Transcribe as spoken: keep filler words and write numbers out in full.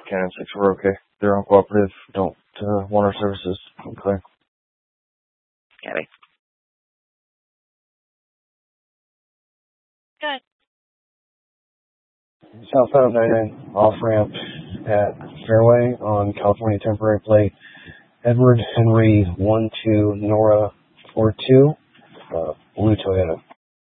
Cannon six, we're okay. They're uncooperative. Don't uh, want our services. Okay. Gabby. Good. Southbound ninety-nine off ramp at Fairway on California temporary plate. Edward Henry one two Nora four two. Uh, blue Toyota.